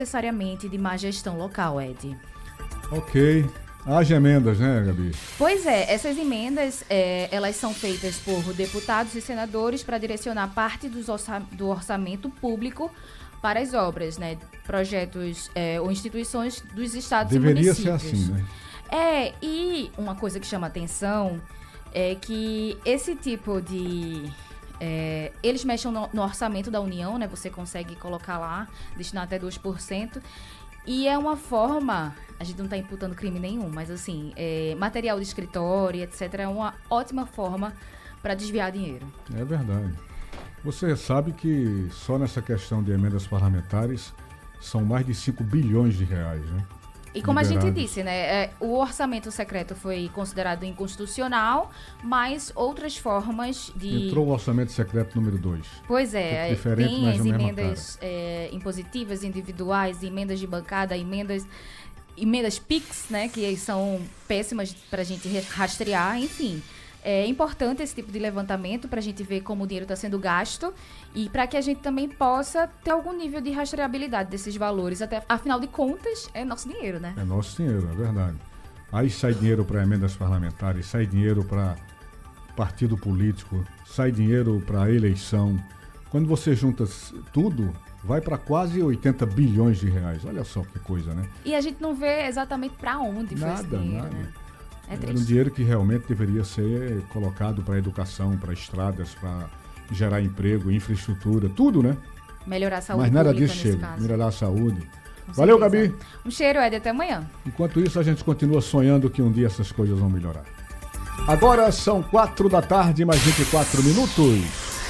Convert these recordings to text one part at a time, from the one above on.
necessariamente de má gestão local, Ed. Ok. Haja emendas, né, Gabi? Pois é, essas emendas, elas são feitas por deputados e senadores para direcionar parte do orçamento público para as obras, né? Projetos ou instituições dos estados Deveria e municípios. ser assim, né? E uma coisa que chama atenção é que esse tipo de... eles mexem no orçamento da União, né? Você consegue colocar lá, destinar até 2%. E é uma forma, a gente não está imputando crime nenhum, mas assim, material de escritório, etc., é uma ótima forma para desviar dinheiro. É verdade. Você sabe que só nessa questão de emendas parlamentares são mais de 5 bilhões de reais, né? E como liberados. a gente disse, né, o orçamento secreto foi considerado inconstitucional, mas outras formas de... Entrou o orçamento secreto número 2. Pois é, diferente, tem mas as a mesma emendas impositivas individuais, emendas de bancada, emendas PIX, né, que são péssimas para a gente rastrear, enfim. É importante esse tipo de levantamento para a gente ver como o dinheiro está sendo gasto e para que a gente também possa ter algum nível de rastreabilidade desses valores. Até, afinal de contas, é nosso dinheiro, né? É nosso dinheiro, é verdade. Aí sai dinheiro para emendas parlamentares, sai dinheiro para partido político, sai dinheiro para eleição. Quando você junta tudo, vai para quase 80 bilhões de reais. Olha só que coisa, né? E a gente não vê exatamente para onde foi esse dinheiro, né? É Era um triste. dinheiro que realmente deveria ser colocado para educação, para estradas, para gerar emprego, infraestrutura, tudo, né? Melhorar a saúde Mas nada pública disso nesse chega. caso. Melhorar a saúde. Com Valeu, certeza. Gabi. Um cheiro, Ed, até amanhã. Enquanto isso, a gente continua sonhando que um dia essas coisas vão melhorar. Agora são 4 da tarde, mais 24 minutos.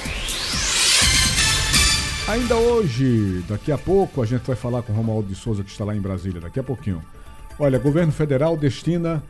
Ainda hoje, daqui a pouco, a gente vai falar com o Romualdo de Souza, que está lá em Brasília, daqui a pouquinho. Olha, governo federal destina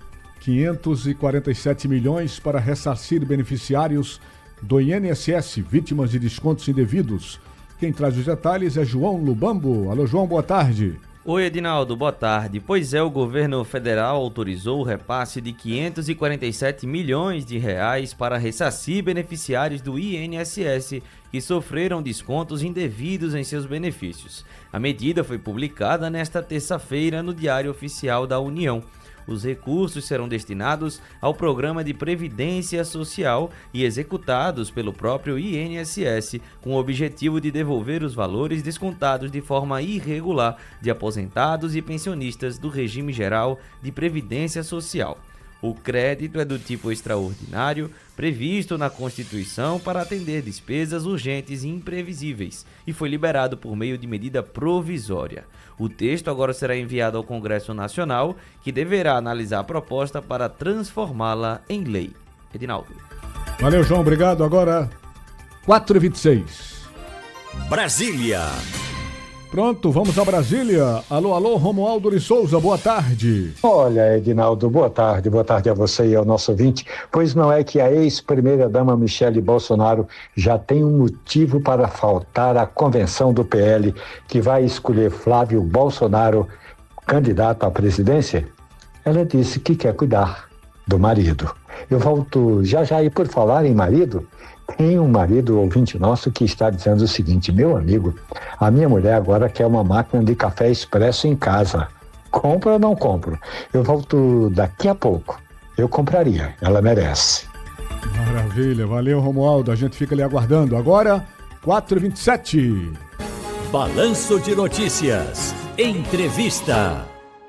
547 milhões para ressarcir beneficiários do INSS, vítimas de descontos indevidos. Quem traz os detalhes é João Lubambo. Alô, João, boa tarde. Oi, Edinaldo, boa tarde. Pois é, o governo federal autorizou o repasse de 547 milhões de reais para ressarcir beneficiários do INSS que sofreram descontos indevidos em seus benefícios. A medida foi publicada nesta terça-feira no Diário Oficial da União. Os recursos serão destinados ao Programa de Previdência Social e executados pelo próprio INSS, com o objetivo de devolver os valores descontados de forma irregular de aposentados e pensionistas do regime geral de Previdência Social. O crédito é do tipo extraordinário, previsto na Constituição para atender despesas urgentes e imprevisíveis, e foi liberado por meio de medida provisória. O texto agora será enviado ao Congresso Nacional, que deverá analisar a proposta para transformá-la em lei. Edinaldo. Valeu, João, obrigado. Agora, 4h26. Brasília. Pronto, vamos a Brasília. Alô, alô, Romualdo de Souza, boa tarde. Olha, Edinaldo, boa tarde a você e ao nosso ouvinte. Pois não é que a ex-primeira-dama Michele Bolsonaro já tem um motivo para faltar à convenção do PL, que vai escolher Flávio Bolsonaro candidato à presidência? Ela disse que quer cuidar do marido. Eu volto já e por falar em marido, tem um marido ouvinte nosso que está dizendo o seguinte: meu amigo, a minha mulher agora quer uma máquina de café expresso em casa. Compro ou não compro? Eu volto daqui a pouco. Eu compraria, ela merece. Maravilha, valeu, Romualdo, a gente fica ali aguardando. Agora, 4h27. Balanço de Notícias. Entrevista.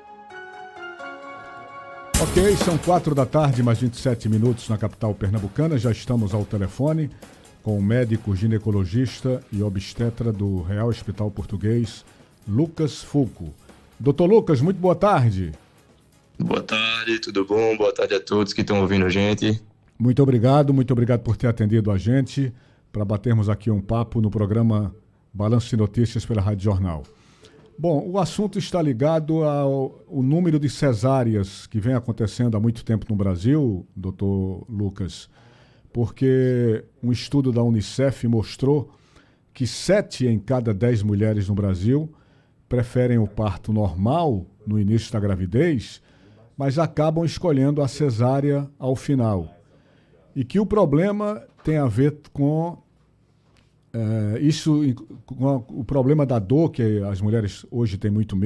Ok, são 4 da tarde, mais 27 minutos na capital pernambucana. Já estamos ao telefone com o médico ginecologista e obstetra do Real Hospital Português, Lucas Fulco. Doutor Lucas, muito boa tarde. Boa tarde, tudo bom? Boa tarde a todos que estão ouvindo a gente. Muito obrigado por ter atendido a gente para batermos aqui um papo no programa Balanço de Notícias pela Rádio Jornal. Bom, o assunto está ligado ao número de cesáreas que vem acontecendo há muito tempo no Brasil, doutor Lucas, porque um estudo da Unicef mostrou que 7 em cada 10 mulheres no Brasil preferem o parto normal no início da gravidez, mas acabam escolhendo a cesárea ao final. E que o problema tem a ver com Isso, com o problema da dor, que as mulheres hoje têm muito medo,